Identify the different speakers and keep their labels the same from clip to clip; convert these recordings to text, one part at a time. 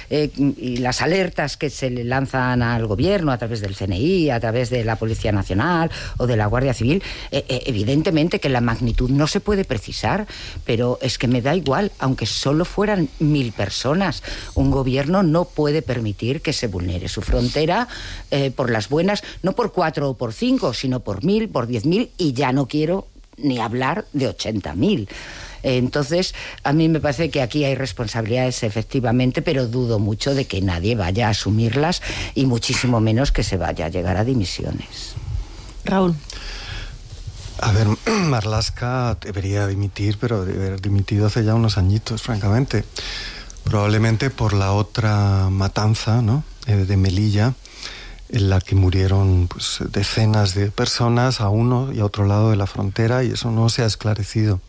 Speaker 1: y las alertas que se le lanzan al gobierno a través del CNI, a través de la Policía Nacional o de la Guardia Civil, evidentemente que la magnitud no se puede precisar, pero es que me da igual, aunque solo fueran 1.000 personas, un gobierno no puede permitir que se vulnere su frontera por las buenas, no por 4 o por 5, sino por 1.000, por 10.000, y ya no quiero ni hablar de 80.000. Entonces, a mí me parece que aquí hay responsabilidades efectivamente, pero dudo mucho de que nadie vaya a asumirlas y muchísimo menos que se vaya a llegar a dimisiones.
Speaker 2: Raúl.
Speaker 3: A ver, Marlaska debería dimitir, pero debe haber dimitido hace ya unos añitos, francamente. Probablemente por la otra matanza, ¿no?, de Melilla, en la que murieron pues, decenas de personas a uno y a otro lado de la frontera, y eso no se ha esclarecido.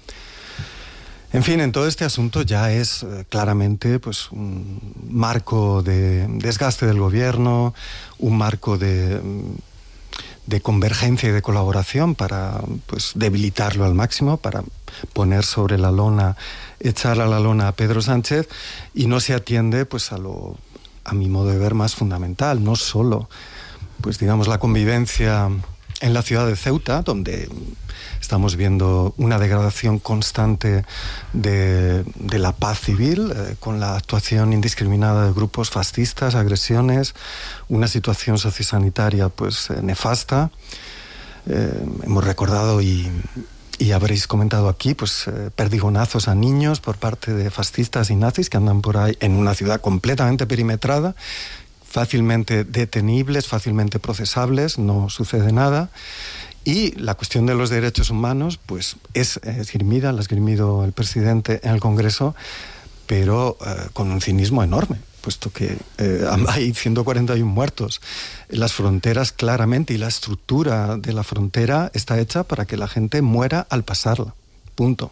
Speaker 3: En fin, en todo este asunto ya es claramente pues, un marco de desgaste del gobierno, un marco de convergencia y de colaboración para pues, debilitarlo al máximo, para poner sobre la lona, echar a la lona a Pedro Sánchez, y no se atiende pues, a mi modo de ver, más fundamental, no solo pues, digamos, la convivencia en la ciudad de Ceuta, donde estamos viendo una degradación constante de la paz civil, con la actuación indiscriminada de grupos fascistas, agresiones, una situación sociosanitaria pues nefasta. Hemos recordado y habréis comentado aquí pues perdigonazos a niños por parte de fascistas y nazis que andan por ahí en una ciudad completamente perimetrada, fácilmente detenibles, fácilmente procesables, no sucede nada. Y la cuestión de los derechos humanos pues es esgrimida, la ha esgrimido el presidente en el Congreso, pero con un cinismo enorme, puesto que hay 141 muertos. Las fronteras claramente, y la estructura de la frontera está hecha para que la gente muera al pasarla, punto.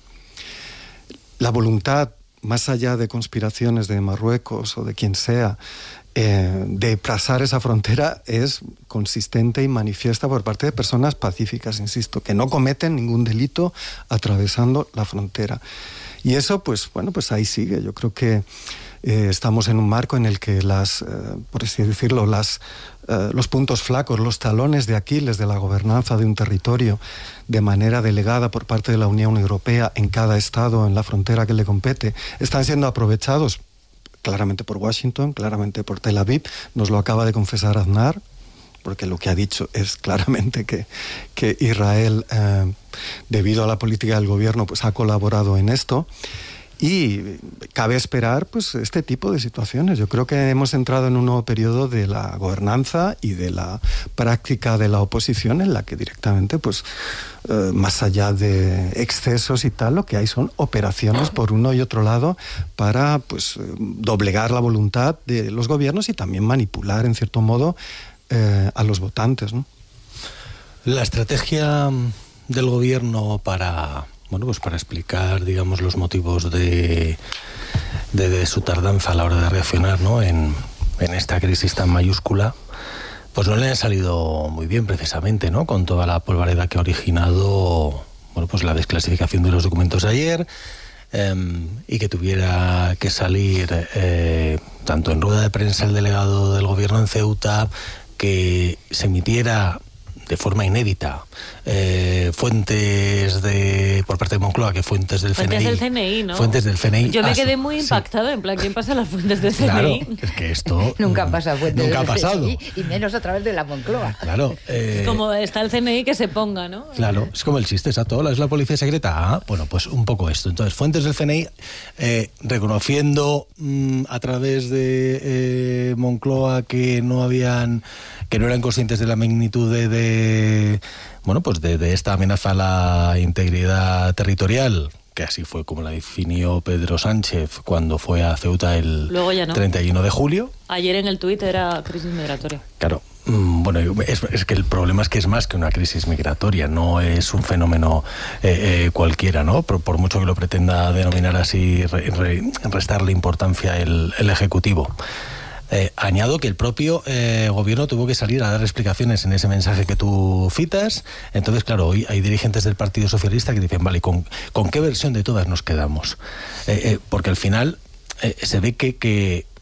Speaker 3: La voluntad, más allá de conspiraciones de Marruecos o de quien sea, de pasar esa frontera es consistente y manifiesta por parte de personas pacíficas, insisto, que no cometen ningún delito atravesando la frontera. Y eso, pues bueno, pues ahí sigue. Yo creo que estamos en un marco en el que por así decirlo, los puntos flacos, los talones de Aquiles de la gobernanza de un territorio de manera delegada por parte de la Unión Europea en cada estado, en la frontera que le compete, están siendo aprovechados claramente por Washington, claramente por Tel Aviv. Nos lo acaba de confesar Aznar, porque lo que ha dicho es claramente que Israel, debido a la política del gobierno, pues ha colaborado en esto. Y cabe esperar pues este tipo de situaciones. Yo creo que hemos entrado en un nuevo periodo de la gobernanza y de la práctica de la oposición, en la que directamente pues más allá de excesos y tal, lo que hay son operaciones por uno y otro lado para pues doblegar la voluntad de los gobiernos y también manipular en cierto modo a los votantes, ¿no?
Speaker 4: La estrategia del gobierno para explicar, digamos, los motivos de su tardanza a la hora de reaccionar, ¿no?, en esta crisis tan mayúscula, pues no le ha salido muy bien, precisamente, ¿no?, con toda la polvareda que ha originado, pues la desclasificación de los documentos de ayer, y que tuviera que salir tanto en rueda de prensa el delegado del gobierno en Ceuta, que se emitiera de forma inédita fuentes por parte de Moncloa, que fuentes del CNI.
Speaker 2: Fuentes del CNI, ¿no?
Speaker 4: Fuentes del CNI.
Speaker 2: Yo me quedé muy impactada, en plan, ¿quién pasa las fuentes del CNI?
Speaker 4: Claro, es que esto
Speaker 1: Nunca pasa fuentes
Speaker 4: nunca
Speaker 1: del
Speaker 4: ha pasado.
Speaker 1: CNI, y menos a través de la Moncloa.
Speaker 4: Claro.
Speaker 2: Como está el CNI, que se ponga, ¿no?
Speaker 4: Claro, es como el chiste, exacto. Hola, es la policía secreta. Ah, bueno, pues un poco esto. Entonces, fuentes del CNI reconociendo a través de Moncloa que no eran conscientes de la magnitud de esta amenaza a la integridad territorial, que así fue como la definió Pedro Sánchez cuando fue a Ceuta el 31 de julio.
Speaker 2: Ayer en el tuit era crisis migratoria.
Speaker 4: Claro. Bueno, es que el problema es que es más que una crisis migratoria, no es un fenómeno cualquiera, ¿no? Por mucho que lo pretenda denominar así, restarle importancia el Ejecutivo. Añado que el propio gobierno tuvo que salir a dar explicaciones en ese mensaje que tú citas. Entonces, claro, hoy hay dirigentes del Partido Socialista que dicen, vale, ¿con qué versión de todas nos quedamos? Porque al final se ve que